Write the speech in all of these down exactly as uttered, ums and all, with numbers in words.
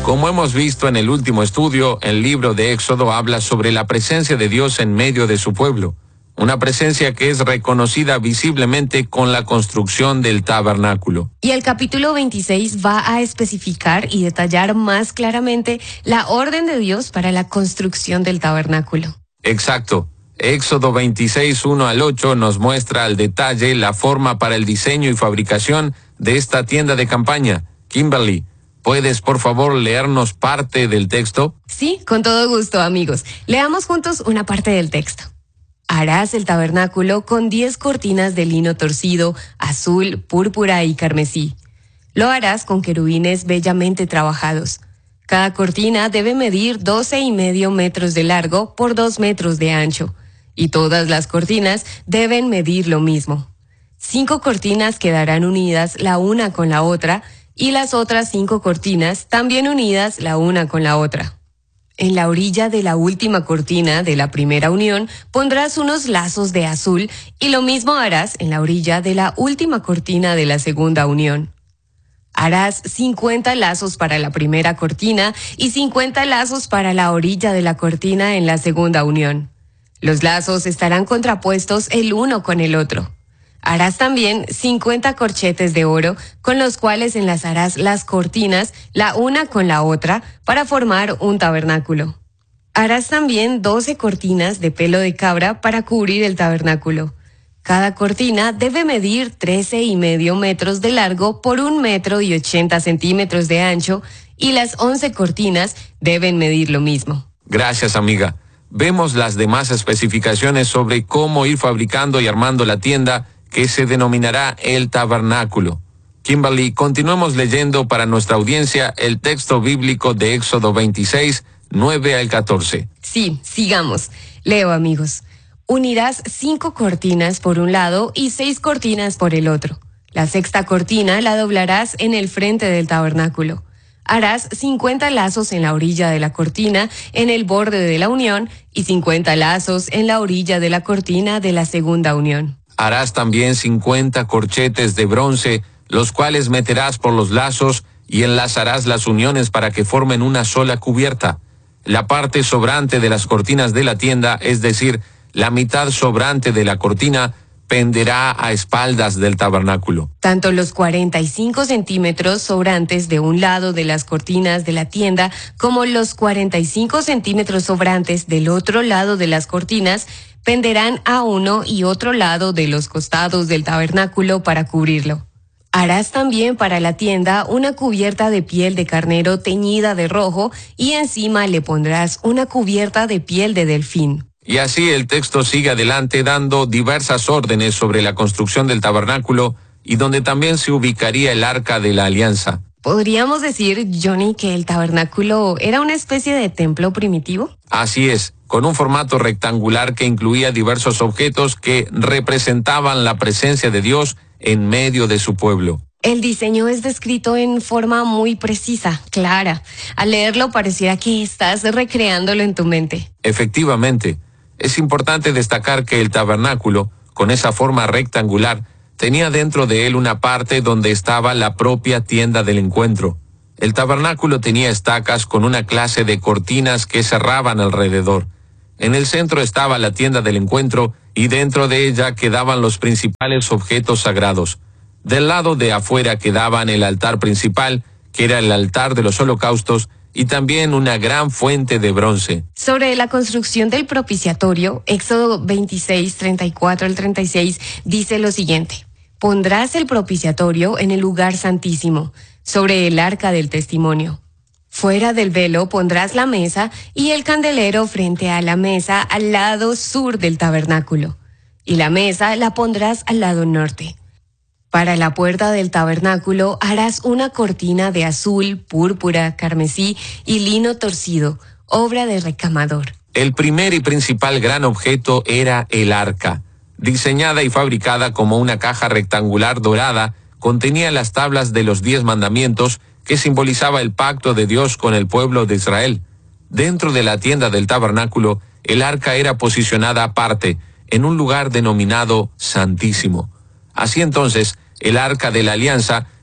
Como hemos visto en el último estudio, el libro de Éxodo habla sobre la presencia de Dios en medio de su pueblo, una presencia que es reconocida visiblemente con la construcción del tabernáculo. Y el capítulo veintiséis va a especificar y detallar más claramente la orden de Dios para la construcción del tabernáculo. Exacto. Éxodo veintiséis, uno al ocho nos muestra al detalle la forma para el diseño y fabricación de esta tienda de campaña. Kimberly, ¿puedes por favor leernos parte del texto? Sí, con todo gusto, amigos. Leamos juntos una parte del texto. Harás el tabernáculo con diez cortinas de lino torcido, azul, púrpura y carmesí. Lo harás con querubines bellamente trabajados. Cada cortina debe medir doce y medio metros de largo por dos metros de ancho, y todas las cortinas deben medir lo mismo. Cinco cortinas quedarán unidas la una con la otra, y las otras cinco cortinas también unidas la una con la otra. En la orilla de la última cortina de la primera unión pondrás unos lazos de azul y lo mismo harás en la orilla de la última cortina de la segunda unión. Harás cincuenta lazos para la primera cortina y cincuenta lazos para la orilla de la cortina en la segunda unión. Los lazos estarán contrapuestos el uno con el otro. Harás también cincuenta corchetes de oro, con los cuales enlazarás las cortinas la una con la otra para formar un tabernáculo. Harás también doce cortinas de pelo de cabra para cubrir el tabernáculo. Cada cortina debe medir trece y medio metros de largo por un metro y ochenta centímetros de ancho, y las once cortinas deben medir lo mismo. Gracias, amiga. Vemos las demás especificaciones sobre cómo ir fabricando y armando la tienda que se denominará el tabernáculo. Kimberly, continuemos leyendo para nuestra audiencia el texto bíblico de Éxodo veintiséis, nueve al catorce. Sí, sigamos. Leo, amigos. Unirás cinco cortinas por un lado y seis cortinas por el otro. La sexta cortina la doblarás en el frente del tabernáculo. Harás cincuenta lazos en la orilla de la cortina en el borde de la unión y cincuenta lazos en la orilla de la cortina de la segunda unión. Harás también cincuenta corchetes de bronce, los cuales meterás por los lazos y enlazarás las uniones para que formen una sola cubierta. La parte sobrante de las cortinas de la tienda, es decir, la mitad sobrante de la cortina, penderá a espaldas del tabernáculo. Tanto los cuarenta y cinco centímetros sobrantes de un lado de las cortinas de la tienda como los cuarenta y cinco centímetros sobrantes del otro lado de las cortinas penderán a uno y otro lado de los costados del tabernáculo para cubrirlo. Harás también para la tienda una cubierta de piel de carnero teñida de rojo y encima le pondrás una cubierta de piel de delfín. Y así el texto sigue adelante dando diversas órdenes sobre la construcción del tabernáculo y donde también se ubicaría el arca de la alianza. ¿Podríamos decir, Johnny, que el tabernáculo era una especie de templo primitivo? Así es, con un formato rectangular que incluía diversos objetos que representaban la presencia de Dios en medio de su pueblo. El diseño es descrito en forma muy precisa, clara. Al leerlo pareciera que estás recreándolo en tu mente. Efectivamente, es importante destacar que el tabernáculo, con esa forma rectangular, tenía dentro de él una parte donde estaba la propia tienda del encuentro. El tabernáculo tenía estacas con una clase de cortinas que cerraban alrededor. En el centro estaba la tienda del encuentro y dentro de ella quedaban los principales objetos sagrados. Del lado de afuera quedaban el altar principal, que era el altar de los holocaustos, y también una gran fuente de bronce. Sobre la construcción del propiciatorio, Éxodo veintiséis, treinta y cuatro al treinta y seis, dice lo siguiente. Pondrás el propiciatorio en el lugar santísimo, sobre el arca del testimonio. Fuera del velo pondrás la mesa y el candelero frente a la mesa al lado sur del tabernáculo, y la mesa la pondrás al lado norte. Para la puerta del tabernáculo harás una cortina de azul, púrpura, carmesí y lino torcido, obra de recamador. El primer y principal gran objeto era el arca. Diseñada y fabricada como una caja rectangular dorada, contenía las tablas de los diez mandamientos que simbolizaba el pacto de Dios con el pueblo de Israel. Dentro de la tienda del tabernáculo, el arca era posicionada aparte, en un lugar denominado Santísimo. Así entonces, el arca de la alianza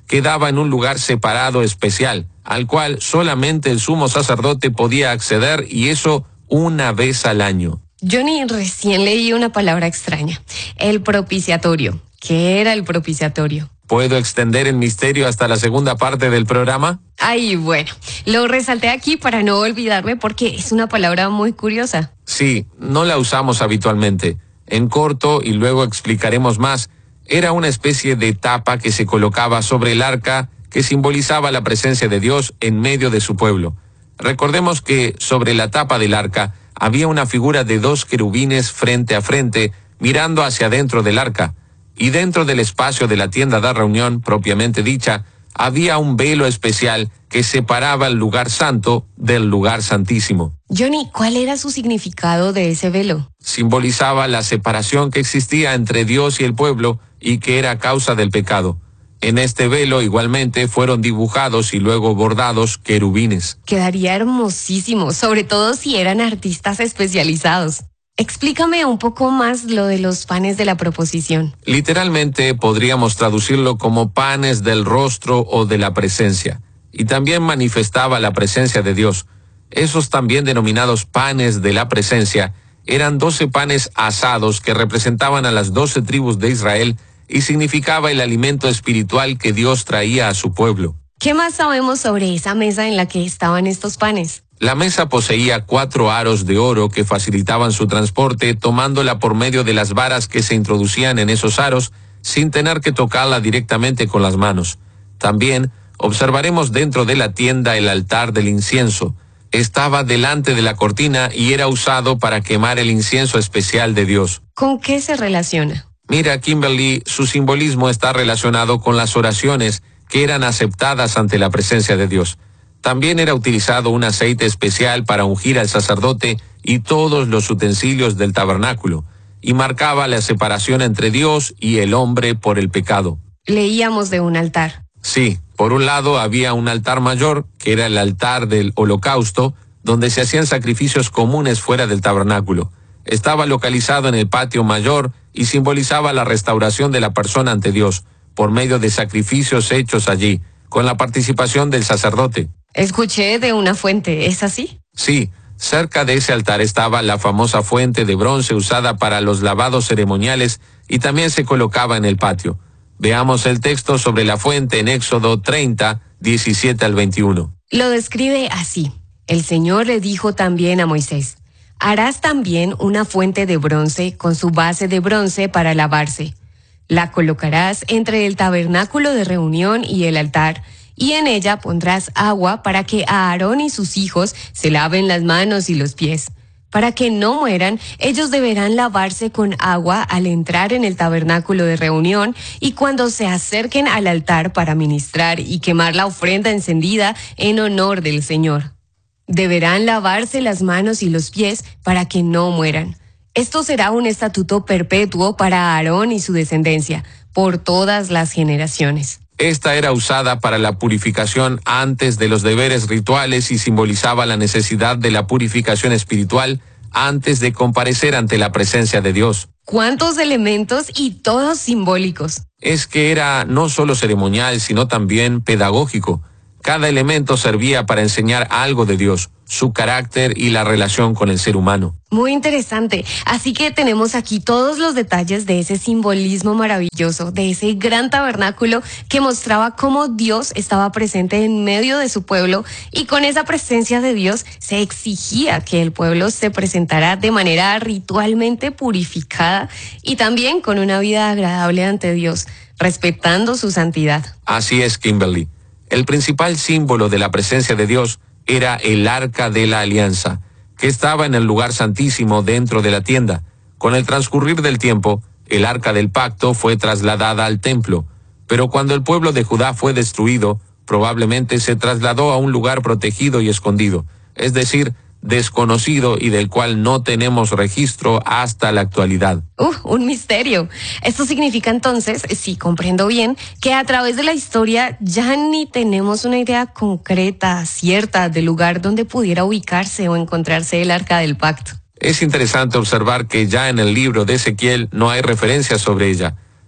quedaba en un lugar separado especial, al cual solamente el sumo sacerdote podía acceder, y eso una vez al año. Johnny, recién leí una palabra extraña. El propiciatorio. ¿Qué era el propiciatorio? ¿Puedo extender el misterio hasta la segunda parte del programa? Ay, bueno, lo resalté aquí para no olvidarme porque es una palabra muy curiosa. Sí, no la usamos habitualmente. En corto, y luego explicaremos más, era una especie de tapa que se colocaba sobre el arca que simbolizaba la presencia de Dios en medio de su pueblo. Recordemos que sobre la tapa del arca había una figura de dos querubines frente a frente, mirando hacia adentro del arca, y dentro del espacio de la tienda de reunión propiamente dicha, había un velo especial que separaba el lugar santo del lugar santísimo. Johnny, ¿cuál era su significado de ese velo? Simbolizaba la separación que existía entre Dios y el pueblo y que era causa del pecado. En este velo igualmente fueron dibujados y luego bordados querubines. Quedaría hermosísimo, sobre todo si eran artistas especializados. Explícame un poco más lo de los panes de la proposición. Literalmente podríamos traducirlo como panes del rostro o de la presencia, y también manifestaba la presencia de Dios. Esos también denominados panes de la presencia eran doce panes asados que representaban a las doce tribus de Israel y significaba el alimento espiritual que Dios traía a su pueblo. ¿Qué más sabemos sobre esa mesa en la que estaban estos panes? La mesa poseía cuatro aros de oro que facilitaban su transporte, tomándola por medio de las varas que se introducían en esos aros, sin tener que tocarla directamente con las manos. También observaremos dentro de la tienda el altar del incienso. Estaba delante de la cortina y era usado para quemar el incienso especial de Dios. ¿Con qué se relaciona? Mira, Kimberly, su simbolismo está relacionado con las oraciones que eran aceptadas ante la presencia de Dios. También era utilizado un aceite especial para ungir al sacerdote y todos los utensilios del tabernáculo, y marcaba la separación entre Dios y el hombre por el pecado. Leíamos de un altar. Sí, por un lado había un altar mayor, que era el altar del holocausto, donde se hacían sacrificios comunes fuera del tabernáculo. Estaba localizado en el patio mayor y simbolizaba la restauración de la persona ante Dios, por medio de sacrificios hechos allí, con la participación del sacerdote. Escuché de una fuente, ¿es así? Sí, cerca de ese altar estaba la famosa fuente de bronce usada para los lavados ceremoniales y también se colocaba en el patio. Veamos el texto sobre la fuente en Éxodo treinta, diecisiete al veintiuno. Lo describe así. El Señor le dijo también a Moisés: harás también una fuente de bronce con su base de bronce para lavarse. La colocarás entre el tabernáculo de reunión y el altar, y en ella pondrás agua para que Aarón y sus hijos se laven las manos y los pies. Para que no mueran, ellos deberán lavarse con agua al entrar en el tabernáculo de reunión y cuando se acerquen al altar para ministrar y quemar la ofrenda encendida en honor del Señor. Deberán lavarse las manos y los pies para que no mueran. Esto será un estatuto perpetuo para Aarón y su descendencia, por todas las generaciones. Esta era usada para la purificación antes de los deberes rituales y simbolizaba la necesidad de la purificación espiritual antes de comparecer ante la presencia de Dios. ¿Cuántos elementos y todos simbólicos? Es que era no solo ceremonial, sino también pedagógico. Cada elemento servía para enseñar algo de Dios, su carácter y la relación con el ser humano. Muy interesante. Así que tenemos aquí todos los detalles de ese simbolismo maravilloso, de ese gran tabernáculo que mostraba cómo Dios estaba presente en medio de su pueblo, y con esa presencia de Dios se exigía que el pueblo se presentara de manera ritualmente purificada y también con una vida agradable ante Dios, respetando su santidad. Así es, Kimberly. El principal símbolo de la presencia de Dios era el Arca de la Alianza, que estaba en el lugar santísimo dentro de la tienda. Con el transcurrir del tiempo, el Arca del Pacto fue trasladada al templo, pero cuando el pueblo de Judá fue destruido, probablemente se trasladó a un lugar protegido y escondido, es decir, desconocido y del cual no tenemos registro hasta la actualidad. Uh, un misterio. Esto significa entonces, si comprendo bien, que a través de la historia ya ni tenemos una idea concreta, cierta, del lugar donde pudiera ubicarse o encontrarse el Arca del Pacto. Es interesante observar que ya en el libro de Ezequiel no hay referencia sobre ella.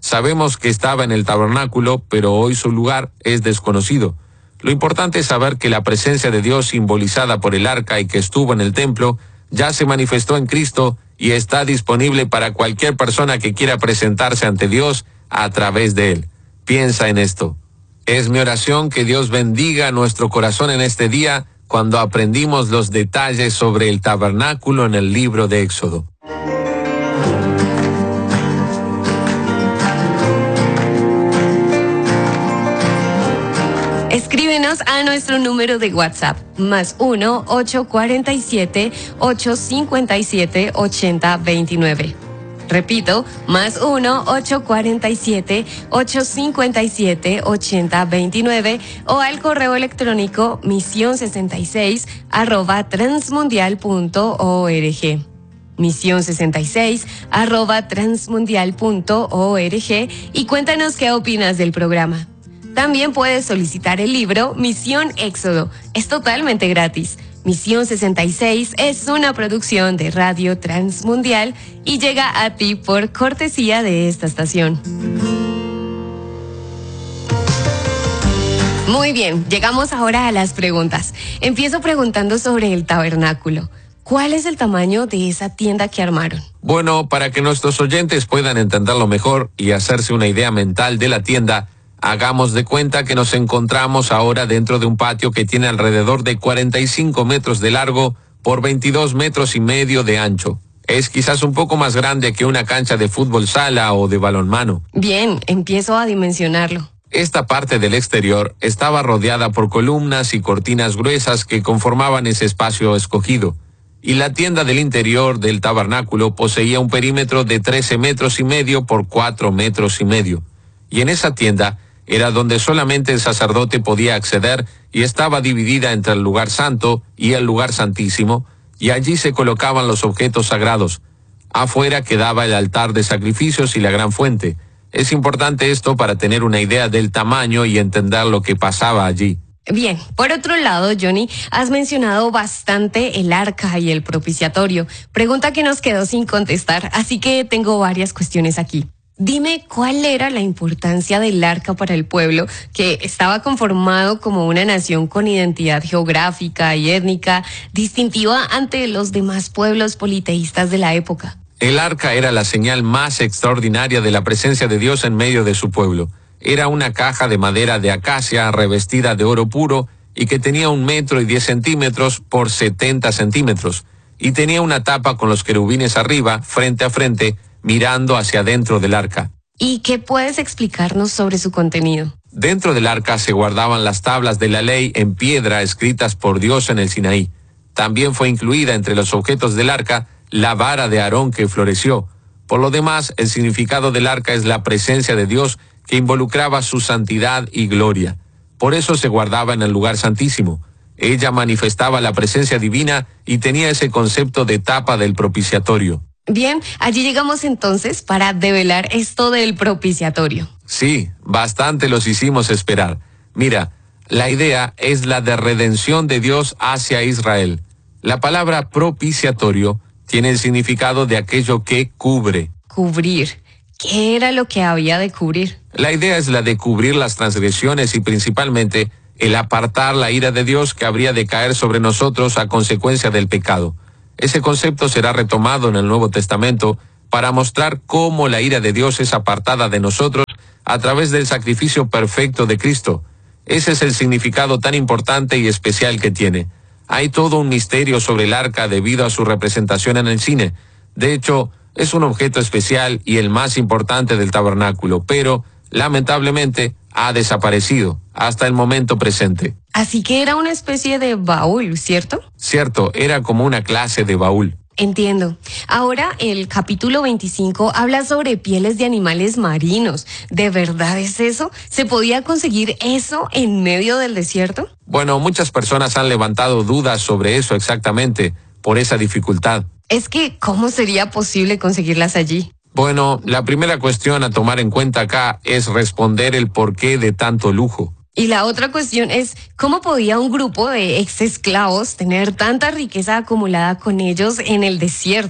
Sabemos que estaba en el tabernáculo, pero hoy su lugar es desconocido. Lo importante es saber que la presencia de Dios simbolizada por el arca y que estuvo en el templo ya se manifestó en Cristo y está disponible para cualquier persona que quiera presentarse ante Dios a través de él. Piensa en esto. Es mi oración que Dios bendiga nuestro corazón en este día cuando aprendimos los detalles sobre el tabernáculo en el libro de Éxodo. Escríbenos a nuestro número de WhatsApp, más uno ocho cuatro siete, ocho cinco siete, ocho cero dos nueve. Repito, más uno ocho cuatro siete, ocho cinco siete, ocho cero dos nueve o al correo electrónico misión sesenta y seis arroba transmundial punto org. misión sesenta y seis arroba transmundial punto org y cuéntanos qué opinas del programa. También puedes solicitar el libro Misión Éxodo. Es totalmente gratis. Misión sesenta y seis es una producción de Radio Transmundial y llega a ti por cortesía de esta estación. Muy bien, llegamos ahora a las preguntas. Empiezo preguntando sobre el tabernáculo. ¿Cuál es el tamaño de esa tienda que armaron? Bueno, para que nuestros oyentes puedan entenderlo mejor y hacerse una idea mental de la tienda, hagamos de cuenta que nos encontramos ahora dentro de un patio que tiene alrededor de cuarenta y cinco metros de largo por veintidós metros y medio de ancho. Es quizás un poco más grande que una cancha de fútbol sala o de balonmano. Bien, empiezo a dimensionarlo. Esta parte del exterior estaba rodeada por columnas y cortinas gruesas que conformaban ese espacio escogido. Y la tienda del interior del tabernáculo poseía un perímetro de trece metros y medio por cuatro metros y medio. Y en esa tienda era donde solamente el sacerdote podía acceder y estaba dividida entre el lugar santo y el lugar santísimo, y allí se colocaban los objetos sagrados. Afuera quedaba el altar de sacrificios y la gran fuente. Es importante esto para tener una idea del tamaño y entender lo que pasaba allí. Bien, por otro lado, Johnny, has mencionado bastante el arca y el propiciatorio. Pregunta que nos quedó sin contestar, así que tengo varias cuestiones aquí. Dime cuál era la importancia del arca para el pueblo, que estaba conformado como una nación con identidad geográfica y étnica distintiva ante los demás pueblos politeístas de la época. El arca era la señal más extraordinaria de la presencia de Dios en medio de su pueblo. Era una caja de madera de acacia revestida de oro puro y que tenía un metro y diez centímetros por setenta centímetros. Y tenía una tapa con los querubines arriba, frente a frente, mirando hacia adentro del arca. ¿Y qué puedes explicarnos sobre su contenido? Dentro del arca se guardaban las tablas de la ley en piedra escritas por Dios en el Sinaí. También fue incluida entre los objetos del arca la vara de Aarón que floreció. Por lo demás, el significado del arca es la presencia de Dios que involucraba su santidad y gloria. Por eso se guardaba en el lugar santísimo. Ella manifestaba la presencia divina y tenía ese concepto de tapa del propiciatorio. Bien, allí llegamos entonces para develar esto del propiciatorio. Sí, bastante los hicimos esperar. Mira, la idea es la de redención de Dios hacia Israel. La palabra propiciatorio tiene el significado de aquello que cubre. Cubrir. ¿Qué era lo que había de cubrir? La idea es la de cubrir las transgresiones y principalmente el apartar la ira de Dios que habría de caer sobre nosotros a consecuencia del pecado. Ese concepto será retomado en el Nuevo Testamento para mostrar cómo la ira de Dios es apartada de nosotros a través del sacrificio perfecto de Cristo. Ese es el significado tan importante y especial que tiene. Hay todo un misterio sobre el arca debido a su representación en el cine. De hecho, es un objeto especial y el más importante del tabernáculo, pero, lamentablemente, ha desaparecido hasta el momento presente. Así que era una especie de baúl, ¿cierto? Cierto, era como una clase de baúl. Entiendo. Ahora el capítulo veinticinco habla sobre pieles de animales marinos. ¿De verdad es eso? ¿Se podía conseguir eso en medio del desierto? Bueno, muchas personas han levantado dudas sobre eso exactamente, por esa dificultad. Es que, ¿cómo sería posible conseguirlas allí? Bueno, la primera cuestión a tomar en cuenta acá es responder el porqué de tanto lujo. Y la otra cuestión es, ¿cómo podía un grupo de ex esclavos tener tanta riqueza acumulada con ellos en el desierto?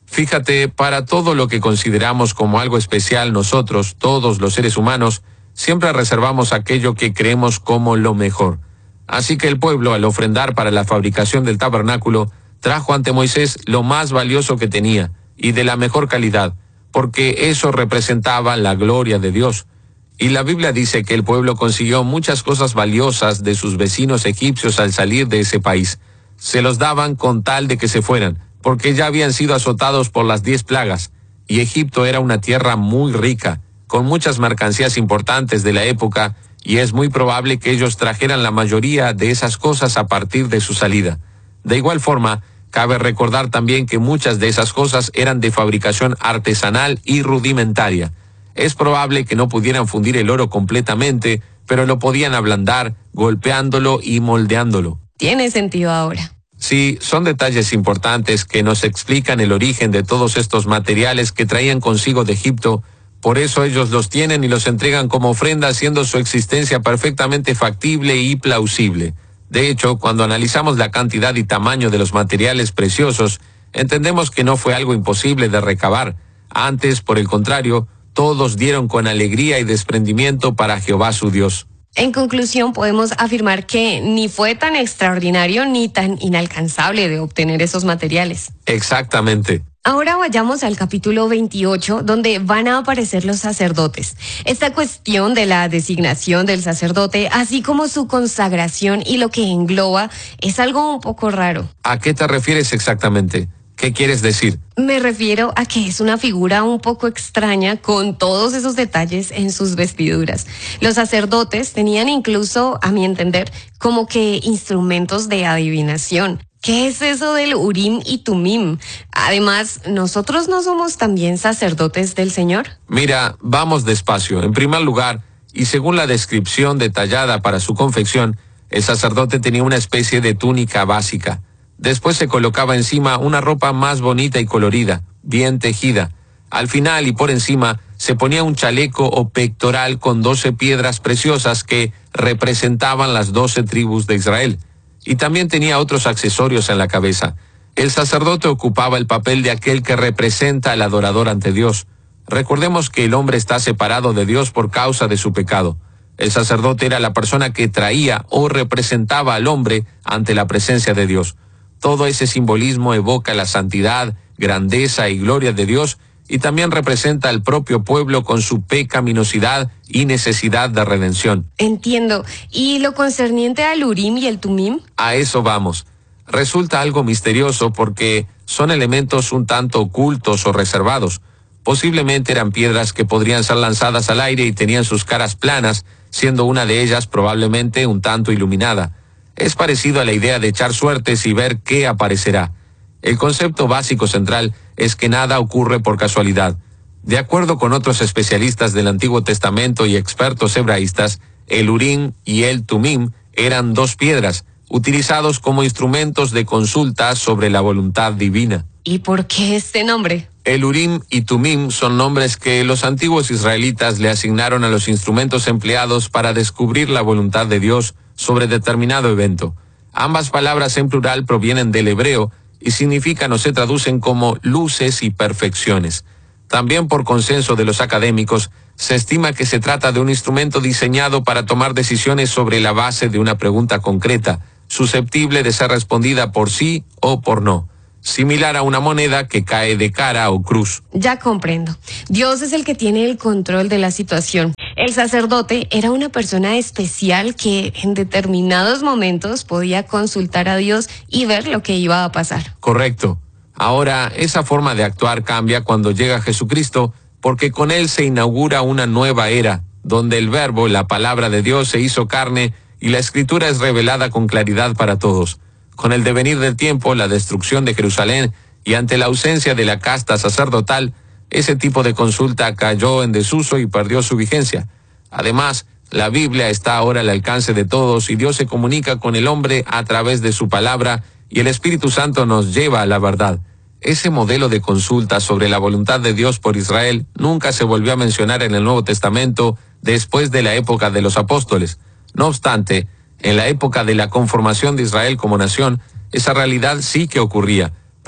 Fíjate, para todo lo que consideramos como algo especial nosotros, todos los seres humanos, siempre reservamos aquello que creemos como lo mejor. Así que el pueblo, al ofrendar para la fabricación del tabernáculo, trajo ante Moisés lo más valioso que tenía, y de la mejor calidad, porque eso representaba la gloria de Dios. Y la Biblia dice que el pueblo consiguió muchas cosas valiosas de sus vecinos egipcios al salir de ese país. Se los daban con tal de que se fueran, porque ya habían sido azotados por las diez plagas, y Egipto era una tierra muy rica, con muchas mercancías importantes de la época, y es muy probable que ellos trajeran la mayoría de esas cosas a partir de su salida. De igual forma, cabe recordar también que muchas de esas cosas eran de fabricación artesanal y rudimentaria. Es probable que no pudieran fundir el oro completamente, pero lo podían ablandar, golpeándolo y moldeándolo. Tiene sentido ahora. Sí, son detalles importantes que nos explican el origen de todos estos materiales que traían consigo de Egipto. Por eso ellos los tienen y los entregan como ofrenda, haciendo su existencia perfectamente factible y plausible. De hecho, cuando analizamos la cantidad y tamaño de los materiales preciosos, entendemos que no fue algo imposible de recabar. Antes, por el contrario, todos dieron con alegría y desprendimiento para Jehová su Dios. En conclusión, podemos afirmar que ni fue tan extraordinario ni tan inalcanzable de obtener esos materiales. Exactamente. Ahora vayamos al capítulo veintiocho, donde van a aparecer los sacerdotes. Esta cuestión de la designación del sacerdote, así como su consagración y lo que engloba, es algo un poco raro. ¿A qué te refieres exactamente? ¿Qué quieres decir? Me refiero a que es una figura un poco extraña con todos esos detalles en sus vestiduras. Los sacerdotes tenían incluso, a mi entender, como que instrumentos de adivinación. ¿Qué es eso del Urim y Tumim? Además, ¿nosotros no somos también sacerdotes del Señor? Mira, vamos despacio. En primer lugar, y según la descripción detallada para su confección, el sacerdote tenía una especie de túnica básica. Después se colocaba encima una ropa más bonita y colorida, bien tejida. Al final y por encima se ponía un chaleco o pectoral con doce piedras preciosas que representaban las doce tribus de Israel. Y también tenía otros accesorios en la cabeza. El sacerdote ocupaba el papel de aquel que representa al adorador ante Dios. Recordemos que el hombre está separado de Dios por causa de su pecado. El sacerdote era la persona que traía o representaba al hombre ante la presencia de Dios. Todo ese simbolismo evoca la santidad, grandeza y gloria de Dios, y también representa al propio pueblo con su pecaminosidad y necesidad de redención. Entiendo. ¿Y lo concerniente al Urim y el Tumim? A eso vamos. Resulta algo misterioso porque son elementos un tanto ocultos o reservados. Posiblemente eran piedras que podrían ser lanzadas al aire y tenían sus caras planas, siendo una de ellas probablemente un tanto iluminada. Es parecido a la idea de echar suertes y ver qué aparecerá. El concepto básico central es que nada ocurre por casualidad. De acuerdo con otros especialistas del Antiguo Testamento y expertos hebraístas, el Urim y el Tumim eran dos piedras, utilizados como instrumentos de consulta sobre la voluntad divina. ¿Y por qué este nombre? El Urim y Tumim son nombres que los antiguos israelitas le asignaron a los instrumentos empleados para descubrir la voluntad de Dios sobre determinado evento. Ambas palabras en plural provienen del hebreo y significan o se traducen como luces y perfecciones. También por consenso de los académicos, se estima que se trata de un instrumento diseñado para tomar decisiones sobre la base de una pregunta concreta, susceptible de ser respondida por sí o por no, similar a una moneda que cae de cara o cruz. Ya comprendo. Dios es el que tiene el control de la situación. El sacerdote era una persona especial que en determinados momentos podía consultar a Dios y ver lo que iba a pasar. Correcto. Ahora, esa forma de actuar cambia cuando llega Jesucristo, porque con él se inaugura una nueva era, donde el verbo, la palabra de Dios, se hizo carne y la escritura es revelada con claridad para todos. Con el devenir del tiempo, la destrucción de Jerusalén y ante la ausencia de la casta sacerdotal, ese tipo de consulta cayó en desuso y perdió su vigencia. Además, la Biblia está ahora al alcance de todos y Dios se comunica con el hombre a través de su palabra y el Espíritu Santo nos lleva a la verdad. Ese modelo de consulta sobre la voluntad de Dios por Israel nunca se volvió a mencionar en el Nuevo Testamento después de la época de los apóstoles. No obstante, en la época de la conformación de Israel como nación, esa realidad sí que ocurría.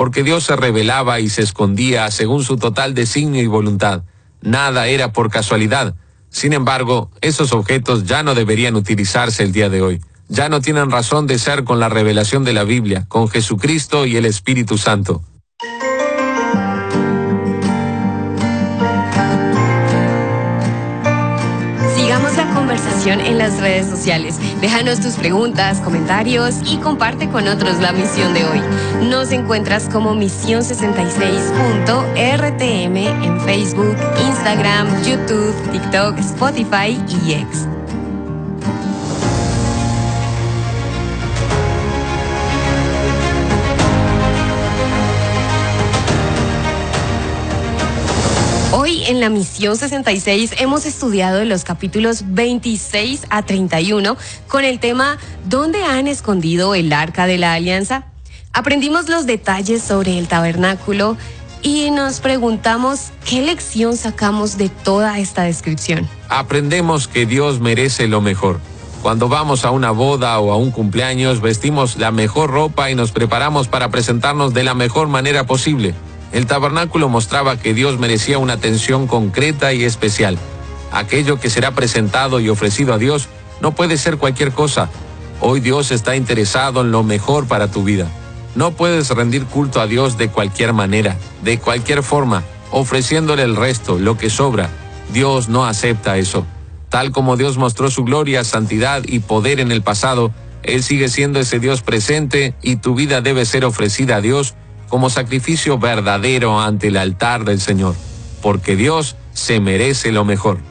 porque Dios se revelaba y se escondía según su total designio y voluntad. Nada era por casualidad. Sin embargo, esos objetos ya no deberían utilizarse el día de hoy. Ya no tienen razón de ser con la revelación de la Biblia, con Jesucristo y el Espíritu Santo. Sigamos la conversación en las redes sociales. Déjanos tus preguntas, comentarios y comparte con otros la misión de hoy. Nos encuentras como misión sesenta y seis punto R T M en Facebook, Instagram, YouTube, TikTok, Spotify y X. Hoy en la misión sesenta y seis hemos estudiado los capítulos veintiséis a treinta y uno con el tema ¿Dónde han escondido el arca de la alianza? Aprendimos los detalles sobre el tabernáculo y nos preguntamos ¿qué lección sacamos de toda esta descripción? Aprendemos que Dios merece lo mejor. Cuando vamos a una boda o a un cumpleaños, vestimos la mejor ropa y nos preparamos para presentarnos de la mejor manera posible. El tabernáculo mostraba que Dios merecía una atención concreta y especial. Aquello que será presentado y ofrecido a Dios no puede ser cualquier cosa. Hoy Dios está interesado en lo mejor para tu vida. No puedes rendir culto a Dios de cualquier manera, de cualquier forma, ofreciéndole el resto, lo que sobra. Dios no acepta eso. Tal como Dios mostró su gloria, santidad y poder en el pasado, Él sigue siendo ese Dios presente y tu vida debe ser ofrecida a Dios como sacrificio verdadero ante el altar del Señor, porque Dios se merece lo mejor.